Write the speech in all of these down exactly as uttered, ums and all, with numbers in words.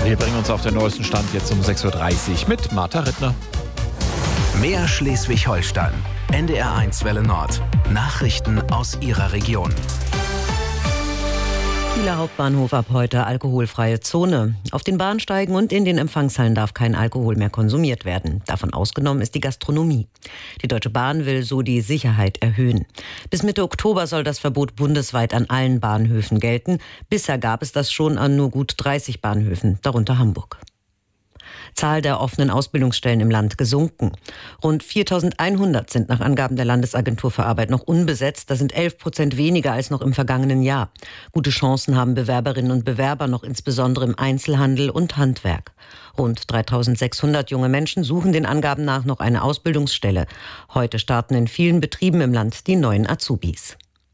Wir bringen uns auf den neuesten Stand jetzt um sechs Uhr dreißig mit Martha Rittner. Mehr Schleswig-Holstein. N D R eins Welle Nord. Nachrichten aus Ihrer Region. Kieler Hauptbahnhof ab heute alkoholfreie Zone. Auf den Bahnsteigen und in den Empfangshallen darf kein Alkohol mehr konsumiert werden. Davon ausgenommen ist die Gastronomie. Die Deutsche Bahn will so die Sicherheit erhöhen. Bis Mitte Oktober soll das Verbot bundesweit an allen Bahnhöfen gelten. Bisher gab es das schon an nur gut dreißig Bahnhöfen, darunter Hamburg. Zahl der offenen Ausbildungsstellen im Land gesunken. Rund viertausendeinhundert sind nach Angaben der Landesagentur für Arbeit noch unbesetzt. Das sind elf Prozent weniger als noch im vergangenen Jahr. Gute Chancen haben Bewerberinnen und Bewerber noch insbesondere im Einzelhandel und Handwerk. Rund dreitausendsechshundert junge Menschen suchen den Angaben nach noch eine Ausbildungsstelle. Heute starten in vielen Betrieben im Land die neuen Azubis.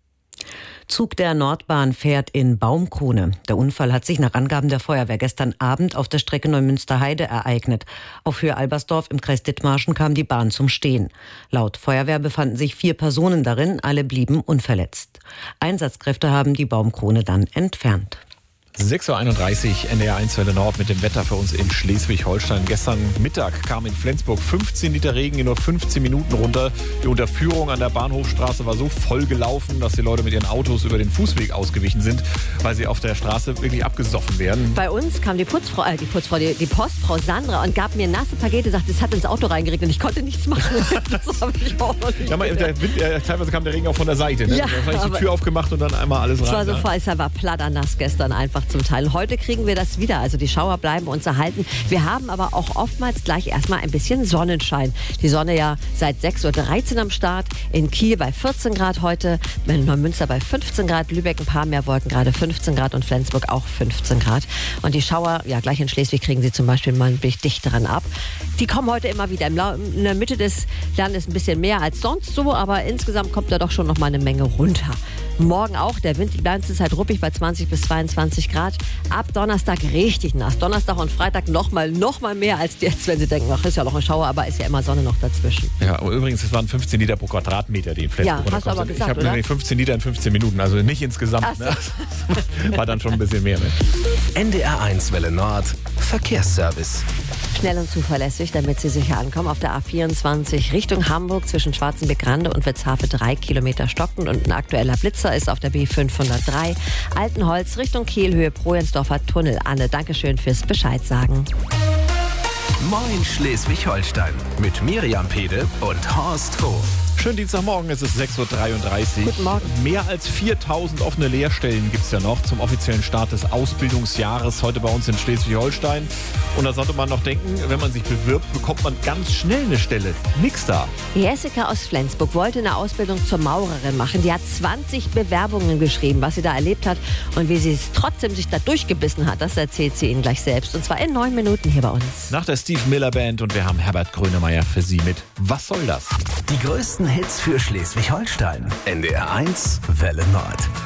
Zug der Nordbahn fährt in Baumkrone. Der Unfall hat sich nach Angaben der Feuerwehr gestern Abend auf der Strecke Neumünster-Heide ereignet. Auf Höhe Albersdorf im Kreis Dithmarschen kam die Bahn zum Stehen. Laut Feuerwehr befanden sich vier Personen darin, alle blieben unverletzt. Einsatzkräfte haben die Baumkrone dann entfernt. sechs Uhr einunddreißig, N D R eins Welle Nord mit dem Wetter für uns in Schleswig-Holstein. Gestern Mittag kam in Flensburg fünfzehn Liter Regen in nur fünfzehn Minuten runter. Die Unterführung an der Bahnhofstraße war so voll gelaufen, dass die Leute mit ihren Autos über den Fußweg ausgewichen sind, weil sie auf der Straße wirklich abgesoffen werden. Bei uns kam die Putzfrau, äh, die Putzfrau, die, die Postfrau Sandra und gab mir nasse Pakete, sagte, es hat ins Auto reingeregnet und ich konnte nichts machen. Das habe ich auch noch nicht. Ja, mal, der Wind, äh, teilweise kam der Regen auch von der Seite. Ne? Ja, da habe ich die Tür aufgemacht und dann einmal alles rein. Es war so ne? voll, es war platternass gestern einfach zum Teil. Heute kriegen wir das wieder, also die Schauer bleiben uns erhalten. Wir haben aber auch oftmals gleich erstmal ein bisschen Sonnenschein. Die Sonne ja seit sechs Uhr dreizehn am Start, in Kiel bei vierzehn Grad heute, in Neumünster bei fünfzehn Grad, Lübeck ein paar mehr Wolken, gerade fünfzehn Grad und Flensburg auch fünfzehn Grad. Und die Schauer, ja gleich in Schleswig kriegen sie zum Beispiel mal ein bisschen dichteren ab. Die kommen heute immer wieder. In der Mitte des Landes ein bisschen mehr als sonst so, aber insgesamt kommt da doch schon noch mal eine Menge runter. Morgen auch, der Wind, die ganze Zeit ruppig bei zwanzig bis zweiundzwanzig Grad. Ab Donnerstag richtig nass. Donnerstag und Freitag noch mal, noch mal mehr als jetzt, wenn Sie denken, ach, ist ja noch ein Schauer, aber ist ja immer Sonne noch dazwischen. Ja, aber übrigens, es waren fünfzehn Liter pro Quadratmeter, die in Flensburg Ja, hast du aber gesagt, Ich habe nämlich fünfzehn Liter in fünfzehn Minuten, also nicht insgesamt. So. Ne? War dann schon ein bisschen mehr. Ne? N D R eins Welle Nord. Verkehrsservice. Schnell und zuverlässig, damit Sie sicher ankommen. Auf der A vierundzwanzig Richtung Hamburg zwischen Schwarzenbeck-Grande und Witzhafe drei Kilometer stockend und ein aktueller Blitzer ist auf der B fünfhundertdrei. Altenholz Richtung Kiel, Höhe Projensdorfer Tunnel. Anne, Dankeschön fürs Bescheid sagen. Moin Schleswig-Holstein mit Miriam Pede und Horst Hof. Schönen Dienstagmorgen, es ist sechs Uhr dreiunddreißig. Guten Morgen. Mehr als viertausend offene Lehrstellen gibt es ja noch zum offiziellen Start des Ausbildungsjahres heute bei uns in Schleswig-Holstein. Und da sollte man noch denken, wenn man sich bewirbt, bekommt man ganz schnell eine Stelle. Nix da. Jessica aus Flensburg wollte eine Ausbildung zur Maurerin machen. Die hat zwanzig Bewerbungen geschrieben, was sie da erlebt hat und wie sie es trotzdem sich da durchgebissen hat. Das erzählt sie Ihnen gleich selbst. Und zwar in neun Minuten hier bei uns. Nach der Steve Miller Band und wir haben Herbert Grönemeyer für Sie mit Was soll das? Die größten Hits für Schleswig-Holstein. N D R eins Welle Nord.